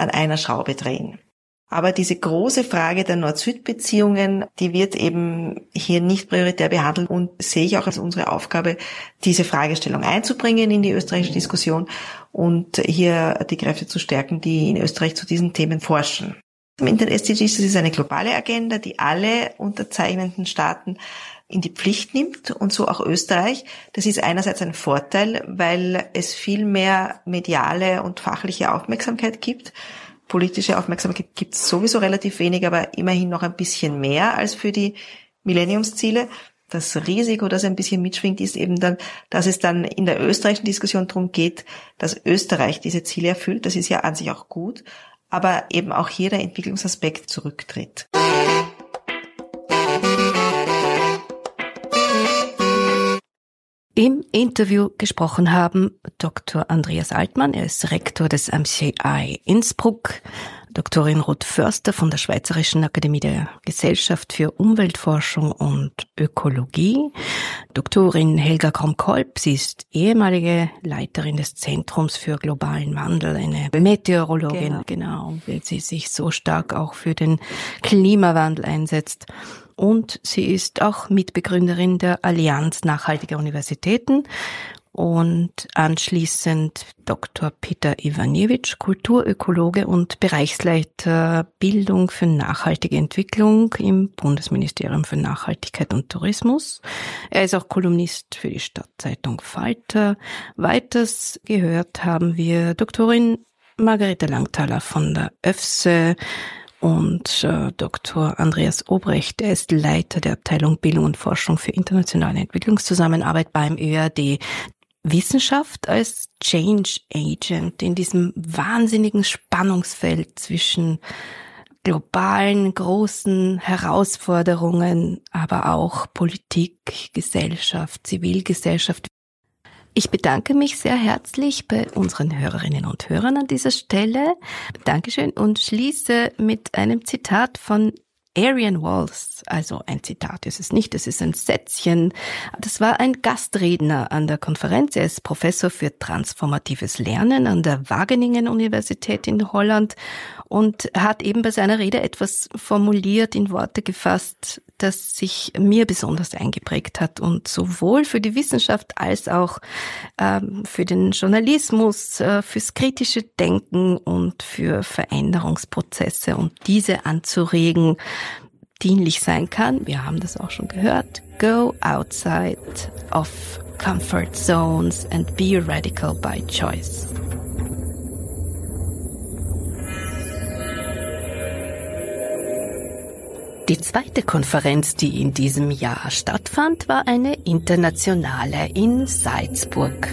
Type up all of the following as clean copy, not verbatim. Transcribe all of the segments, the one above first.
an einer Schraube drehen. Aber diese große Frage der Nord-Süd-Beziehungen, die wird eben hier nicht prioritär behandelt und sehe ich auch als unsere Aufgabe, diese Fragestellung einzubringen in die österreichische Diskussion und hier die Kräfte zu stärken, die in Österreich zu diesen Themen forschen. Mit den SDGs, das ist eine globale Agenda, die alle unterzeichnenden Staaten in die Pflicht nimmt und so auch Österreich. Das ist einerseits ein Vorteil, weil es viel mehr mediale und fachliche Aufmerksamkeit gibt. Politische Aufmerksamkeit gibt es sowieso relativ wenig, aber immerhin noch ein bisschen mehr als für die Millenniumsziele. Das Risiko, das ein bisschen mitschwingt, ist eben dann, dass es dann in der österreichischen Diskussion darum geht, dass Österreich diese Ziele erfüllt. Das ist ja an sich auch gut, aber eben auch hier der Entwicklungsaspekt zurücktritt. Im Interview gesprochen haben Dr. Andreas Altmann, er ist Rektor des MCI Innsbruck, Doktorin Ruth Förster von der Schweizerischen Akademie der Gesellschaft für Umweltforschung und Ökologie, Doktorin Helga Kromkolb, sie ist ehemalige Leiterin des Zentrums für globalen Wandel, eine Meteorologin, genau, weil sie sich so stark auch für den Klimawandel einsetzt. Und sie ist auch Mitbegründerin der Allianz Nachhaltiger Universitäten und anschließend Dr. Peter Ivaniewicz, Kulturökologe und Bereichsleiter Bildung für nachhaltige Entwicklung im Bundesministerium für Nachhaltigkeit und Tourismus. Er ist auch Kolumnist für die Stadtzeitung Falter. Weiters gehört haben wir Doktorin Margarete Langthaler von der ÖFSE, und Dr. Andreas Obrecht, er ist Leiter der Abteilung Bildung und Forschung für internationale Entwicklungszusammenarbeit beim ÖAD. Wissenschaft als Change Agent in diesem wahnsinnigen Spannungsfeld zwischen globalen, großen Herausforderungen, aber auch Politik, Gesellschaft, Zivilgesellschaft. Ich bedanke mich sehr herzlich bei unseren Hörerinnen und Hörern an dieser Stelle. Dankeschön und schließe mit einem Zitat von Arian Walls. Also ein Zitat ist es nicht, es ist ein Sätzchen. Das war ein Gastredner an der Konferenz. Er ist Professor für transformatives Lernen an der Wageningen-Universität in Holland und hat eben bei seiner Rede etwas formuliert, in Worte gefasst, das sich mir besonders eingeprägt hat und sowohl für die Wissenschaft als auch für den Journalismus, fürs kritische Denken und für Veränderungsprozesse und diese anzuregen, dienlich sein kann. Wir haben das auch schon gehört. Go outside of comfort zones and be radical by choice. Die zweite Konferenz, die in diesem Jahr stattfand, war eine internationale in Salzburg.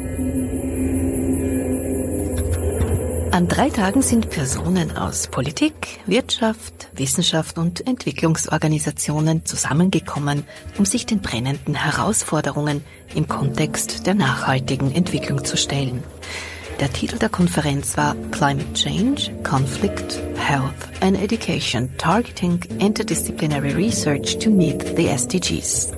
An 3 Tagen sind Personen aus Politik, Wirtschaft, Wissenschaft und Entwicklungsorganisationen zusammengekommen, um sich den brennenden Herausforderungen im Kontext der nachhaltigen Entwicklung zu stellen. Der Titel der Konferenz war Climate Change, Conflict, Health and Education, Targeting Interdisciplinary Research to Meet the SDGs.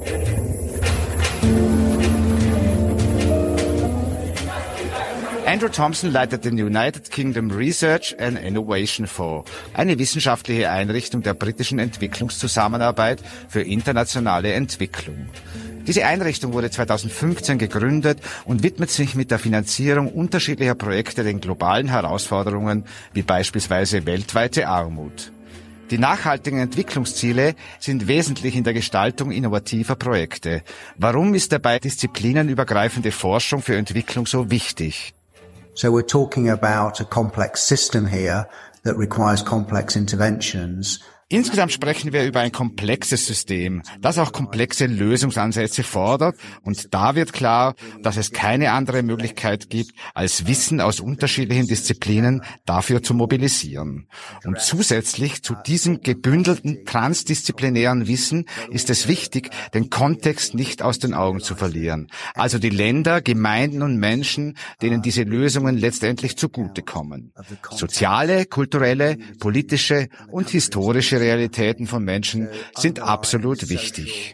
Andrew Thompson leitet den United Kingdom Research and Innovation Fonds, eine wissenschaftliche Einrichtung der britischen Entwicklungszusammenarbeit für internationale Entwicklung. Diese Einrichtung wurde 2015 gegründet und widmet sich mit der Finanzierung unterschiedlicher Projekte den globalen Herausforderungen, wie beispielsweise weltweite Armut. Die nachhaltigen Entwicklungsziele sind wesentlich in der Gestaltung innovativer Projekte. Warum ist dabei disziplinenübergreifende Forschung für Entwicklung so wichtig? So we're talking about a complex system here that requires complex interventions. Insgesamt sprechen wir über ein komplexes System, das auch komplexe Lösungsansätze fordert, und da wird klar, dass es keine andere Möglichkeit gibt, als Wissen aus unterschiedlichen Disziplinen dafür zu mobilisieren. Und zusätzlich zu diesem gebündelten transdisziplinären Wissen ist es wichtig, den Kontext nicht aus den Augen zu verlieren. Also die Länder, Gemeinden und Menschen, denen diese Lösungen letztendlich zugutekommen. Soziale, kulturelle, politische und historische Realitäten von Menschen sind absolut wichtig.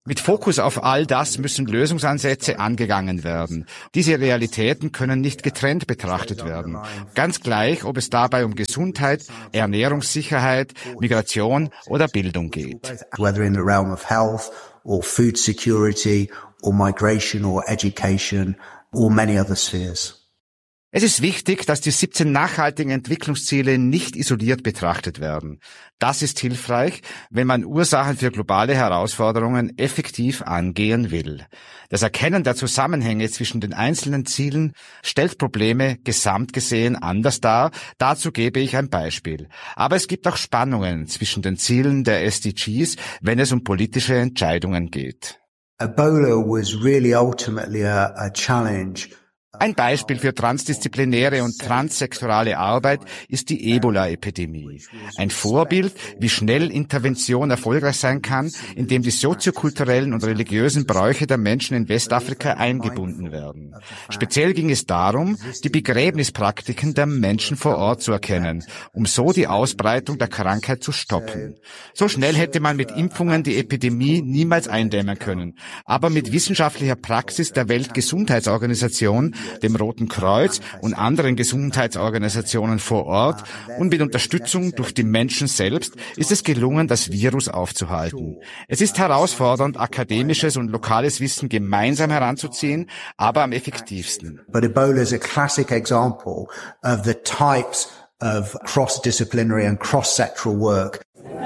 Mit Fokus auf all das müssen Lösungsansätze angegangen werden. Diese Realitäten können nicht getrennt betrachtet werden. Ganz gleich, ob es dabei um Gesundheit, Ernährungssicherheit, Migration oder Bildung geht. Whether in the realm of health or food security or migration or education or many other spheres. Es ist wichtig, dass die 17 nachhaltigen Entwicklungsziele nicht isoliert betrachtet werden. Das ist hilfreich, wenn man Ursachen für globale Herausforderungen effektiv angehen will. Das Erkennen der Zusammenhänge zwischen den einzelnen Zielen stellt Probleme gesamt gesehen anders dar. Dazu gebe ich ein Beispiel. Aber es gibt auch Spannungen zwischen den Zielen der SDGs, wenn es um politische Entscheidungen geht. Ebola was really ultimately a challenge. Ein Beispiel für transdisziplinäre und transsektorale Arbeit ist die Ebola-Epidemie. Ein Vorbild, wie schnell Intervention erfolgreich sein kann, indem die soziokulturellen und religiösen Bräuche der Menschen in Westafrika eingebunden werden. Speziell ging es darum, die Begräbnispraktiken der Menschen vor Ort zu erkennen, um so die Ausbreitung der Krankheit zu stoppen. So schnell hätte man mit Impfungen die Epidemie niemals eindämmen können. Aber mit wissenschaftlicher Praxis der Weltgesundheitsorganisation, dem Roten Kreuz und anderen Gesundheitsorganisationen vor Ort und mit Unterstützung durch die Menschen selbst ist es gelungen, das Virus aufzuhalten. Es ist herausfordernd, akademisches und lokales Wissen gemeinsam heranzuziehen, aber am effektivsten. But Ebola is a classic example of the types of cross-disciplinary and cross-sectoral work.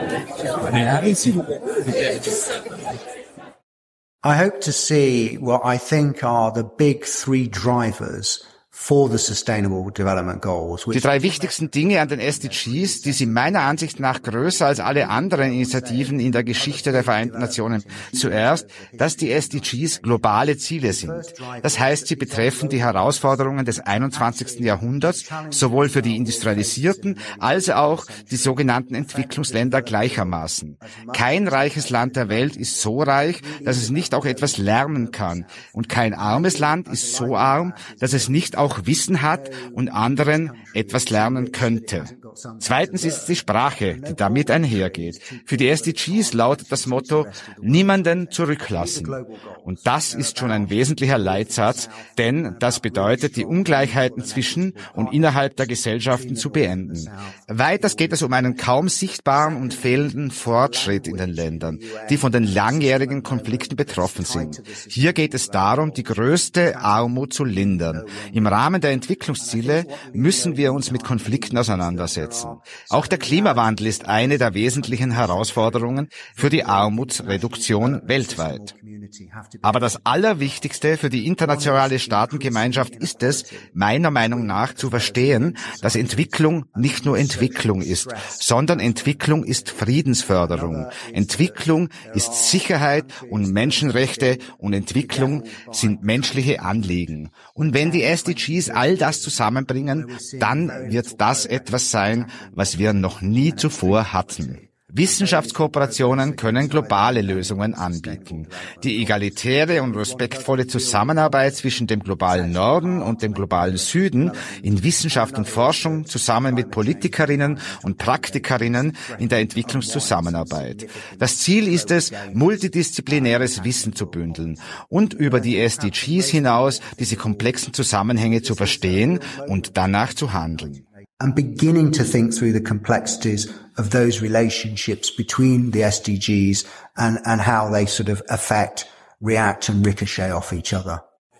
I hope to see what I think are the big three drivers for the Sustainable Development Goals. Die 3 wichtigsten Dinge an den SDGs, die sind meiner Ansicht nach größer als alle anderen Initiativen in der Geschichte der Vereinten Nationen. Zuerst, dass die SDGs globale Ziele sind. Das heißt, sie betreffen die Herausforderungen des 21. Jahrhunderts, sowohl für die industrialisierten als auch die sogenannten Entwicklungsländer gleichermaßen. Kein reiches Land der Welt ist so reich, dass es nicht auch etwas lernen kann. Und kein armes Land ist so arm, dass es nicht auch Wissen hat und anderen etwas lernen könnte. Zweitens ist die Sprache, die damit einhergeht. Für die SDGs lautet das Motto, niemanden zurücklassen. Und das ist schon ein wesentlicher Leitsatz, denn das bedeutet, die Ungleichheiten zwischen und innerhalb der Gesellschaften zu beenden. Weiters geht es um einen kaum sichtbaren und fehlenden Fortschritt in den Ländern, die von den langjährigen Konflikten betroffen sind. Hier geht es darum, die größte Armut zu lindern. Im Rahmen der Entwicklungsziele müssen wir uns mit Konflikten auseinandersetzen. Auch der Klimawandel ist eine der wesentlichen Herausforderungen für die Armutsreduktion weltweit. Aber das Allerwichtigste für die internationale Staatengemeinschaft ist es, meiner Meinung nach, zu verstehen, dass Entwicklung nicht nur Entwicklung ist, sondern Entwicklung ist Friedensförderung. Entwicklung ist Sicherheit und Menschenrechte und Entwicklung sind menschliche Anliegen. Und wenn die SDGs all das zusammenbringen, dann wird das etwas sein, was wir noch nie zuvor hatten. Wissenschaftskooperationen können globale Lösungen anbieten. Die egalitäre und respektvolle Zusammenarbeit zwischen dem globalen Norden und dem globalen Süden in Wissenschaft und Forschung zusammen mit Politikerinnen und Praktikerinnen in der Entwicklungszusammenarbeit. Das Ziel ist es, multidisziplinäres Wissen zu bündeln und über die SDGs hinaus diese komplexen Zusammenhänge zu verstehen und danach zu handeln. And beginning to think through the complexities of those relationships between the SDGs and how they sort of affect, react and ricochet off each other.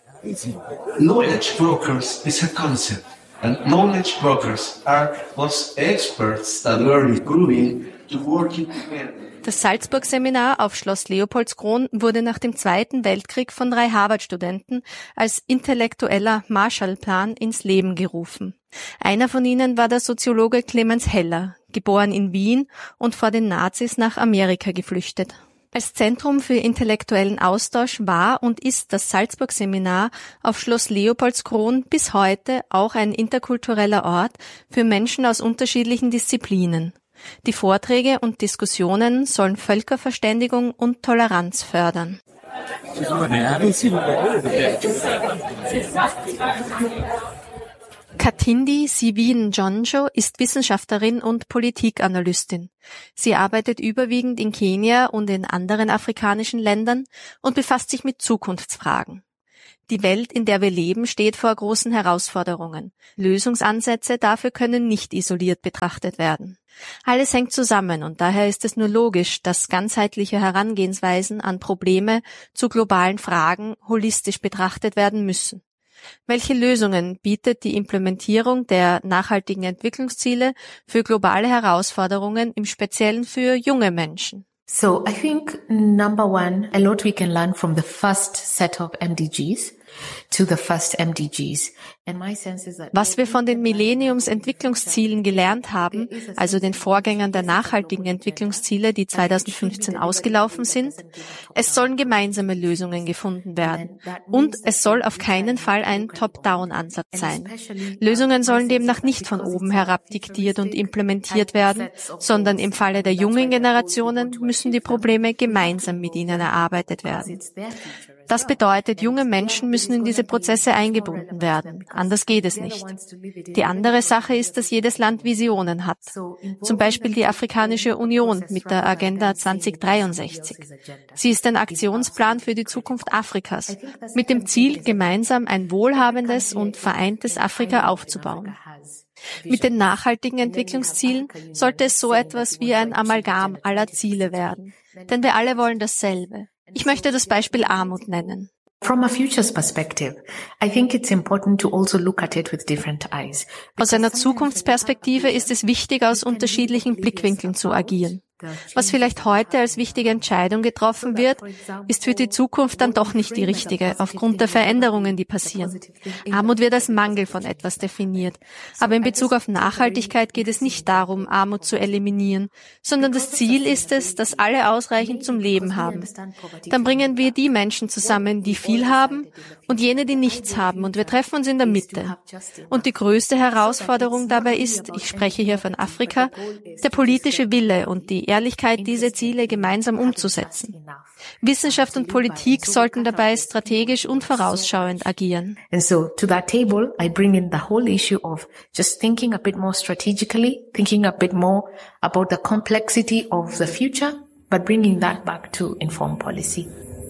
Knowledge brokers is a concept, and knowledge brokers are those experts that are improving to working together. Das Salzburg-Seminar auf Schloss Leopoldskron wurde nach dem Zweiten Weltkrieg von 3 Harvard-Studenten als intellektueller Marshallplan ins Leben gerufen. Einer von ihnen war der Soziologe Clemens Heller, geboren in Wien und vor den Nazis nach Amerika geflüchtet. Als Zentrum für intellektuellen Austausch war und ist das Salzburg-Seminar auf Schloss Leopoldskron bis heute auch ein interkultureller Ort für Menschen aus unterschiedlichen Disziplinen. Die Vorträge und Diskussionen sollen Völkerverständigung und Toleranz fördern. Katindi Sivin-Njonjo ist Wissenschaftlerin und Politikanalystin. Sie arbeitet überwiegend in Kenia und in anderen afrikanischen Ländern und befasst sich mit Zukunftsfragen. Die Welt, in der wir leben, steht vor großen Herausforderungen. Lösungsansätze dafür können nicht isoliert betrachtet werden. Alles hängt zusammen und daher ist es nur logisch, dass ganzheitliche Herangehensweisen an Probleme zu globalen Fragen holistisch betrachtet werden müssen. Welche Lösungen bietet die Implementierung der nachhaltigen Entwicklungsziele für globale Herausforderungen, im Speziellen für junge Menschen? So I think number one, a lot we can learn from the first set of MDGs to the first MDGs. And my sense is that was wir von den Millenniums-Entwicklungszielen gelernt haben, also den Vorgängern der nachhaltigen Entwicklungsziele, die 2015 ausgelaufen sind, es sollen gemeinsame Lösungen gefunden werden. Und es soll auf keinen Fall ein Top-Down-Ansatz sein. Lösungen sollen demnach nicht von oben herab diktiert und implementiert werden, sondern im Falle der jungen Generationen müssen die Probleme gemeinsam mit ihnen erarbeitet werden. Das bedeutet, junge Menschen müssen in diese Prozesse eingebunden werden. Anders geht es nicht. Die andere Sache ist, dass jedes Land Visionen hat. Zum Beispiel die Afrikanische Union mit der Agenda 2063. Sie ist ein Aktionsplan für die Zukunft Afrikas, mit dem Ziel, gemeinsam ein wohlhabendes und vereintes Afrika aufzubauen. Mit den nachhaltigen Entwicklungszielen sollte es so etwas wie ein Amalgam aller Ziele werden. Denn wir alle wollen dasselbe. Ich möchte das Beispiel Armut nennen. From a futures perspective, I think it's important to also look at it with different eyes. Aus einer Zukunftsperspektive ist es wichtig, aus unterschiedlichen Blickwinkeln zu agieren. Was vielleicht heute als wichtige Entscheidung getroffen wird, ist für die Zukunft dann doch nicht die richtige, aufgrund der Veränderungen, die passieren. Armut wird als Mangel von etwas definiert. Aber in Bezug auf Nachhaltigkeit geht es nicht darum, Armut zu eliminieren, sondern das Ziel ist es, dass alle ausreichend zum Leben haben. Dann bringen wir die Menschen zusammen, die viel haben, und jene, die nichts haben, und wir treffen uns in der Mitte. Und die größte Herausforderung dabei ist, ich spreche hier von Afrika, der politische Wille und die Ehrlichkeit, diese Ziele gemeinsam umzusetzen. Wissenschaft und Politik sollten dabei strategisch und vorausschauend agieren. And so to that table, I bring in the whole issue of just thinking a bit more strategically, thinking a bit more about the complexity of the future, but bringing that back to informed policy.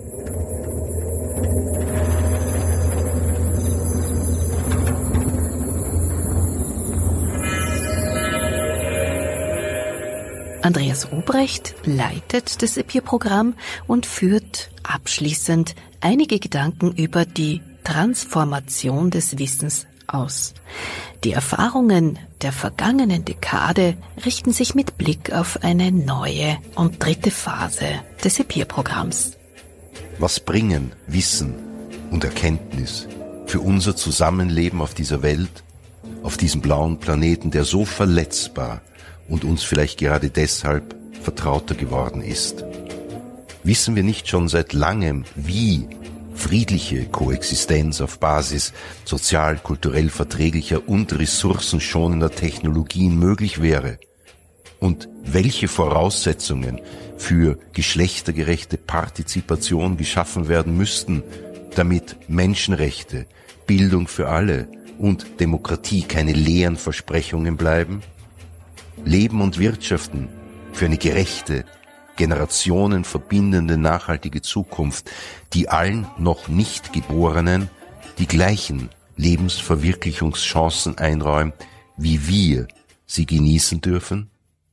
Andreas Obrecht leitet das EPIR-Programm und führt abschließend einige Gedanken über die Transformation des Wissens aus. Die Erfahrungen der vergangenen Dekade richten sich mit Blick auf eine neue und dritte Phase des EPIR-Programms. Was bringen Wissen und Erkenntnis für unser Zusammenleben auf dieser Welt, auf diesem blauen Planeten, der so verletzbar und uns vielleicht gerade deshalb vertrauter geworden ist? Wissen wir nicht schon seit langem, wie friedliche Koexistenz auf Basis sozial, kulturell verträglicher und ressourcenschonender Technologien möglich wäre? Und welche Voraussetzungen für geschlechtergerechte Partizipation geschaffen werden müssten, damit Menschenrechte, Bildung für alle und Demokratie keine leeren Versprechungen bleiben? Leben und Wirtschaften für eine gerechte, generationenverbindende, nachhaltige Zukunft, die allen noch nicht Geborenen die gleichen Lebensverwirklichungschancen einräumt, wie wir sie genießen dürfen?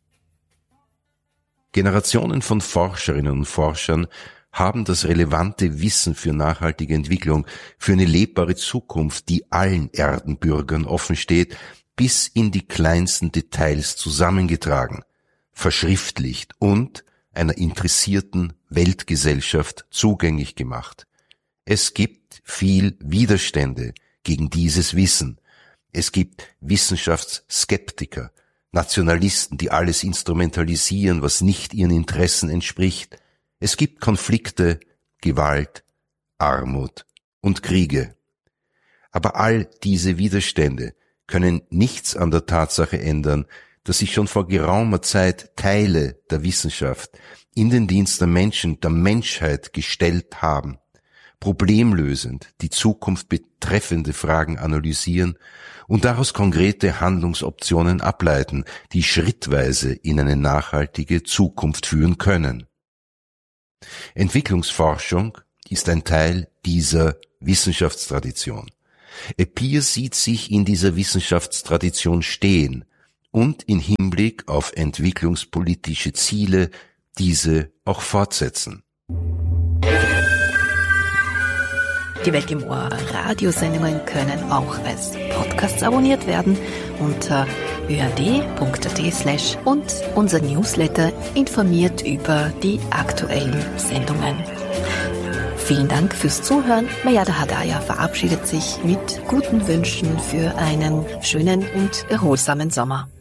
Generationen von Forscherinnen und Forschern haben das relevante Wissen für nachhaltige Entwicklung, für eine lebbare Zukunft, die allen Erdenbürgern offen steht, bis in die kleinsten Details zusammengetragen, verschriftlicht und einer interessierten Weltgesellschaft zugänglich gemacht. Es gibt viel Widerstände gegen dieses Wissen. Es gibt Wissenschaftsskeptiker, Nationalisten, die alles instrumentalisieren, was nicht ihren Interessen entspricht. Es gibt Konflikte, Gewalt, Armut und Kriege. Aber all diese Widerstände können nichts an der Tatsache ändern, dass sich schon vor geraumer Zeit Teile der Wissenschaft in den Dienst der Menschen, der Menschheit gestellt haben. problemlösend die Zukunft betreffende Fragen analysieren und daraus konkrete Handlungsoptionen ableiten, die schrittweise in eine nachhaltige Zukunft führen können. Entwicklungsforschung ist ein Teil dieser Wissenschaftstradition. EPIR sieht sich in dieser Wissenschaftstradition stehen und in Hinblick auf entwicklungspolitische Ziele diese auch fortsetzen. Die Welt im Ohr Radiosendungen können auch als Podcasts abonniert werden unter öad.at/ und unser Newsletter informiert über die aktuellen Sendungen. Vielen Dank fürs Zuhören. Mayada Hadaya verabschiedet sich mit guten Wünschen für einen schönen und erholsamen Sommer.